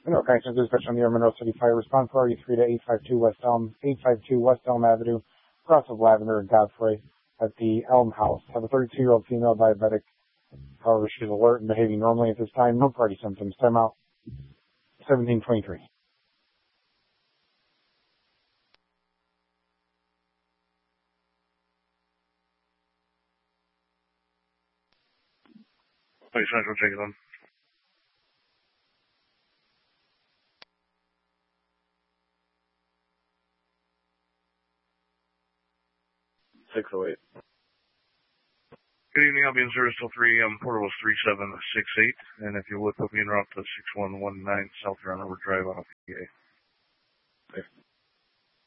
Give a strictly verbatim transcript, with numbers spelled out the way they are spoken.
Monroe County Dispatch on the Air, Monroe City Fire. Response authority three to eight five two West Elm, eight five two West Elm Avenue, across of Lavender and Godfrey at the Elm House. Have a thirty-two-year-old female diabetic. However, she's alert and behaving normally at this time. No party symptoms. Time out. seventeen twenty-three. Police Central, take it on. six oh eight. Good evening, I'll be in service till three. Um, portal was three seven six eight, and if you would put me in route to six one one nine South Roundover Drive on a P A. Okay.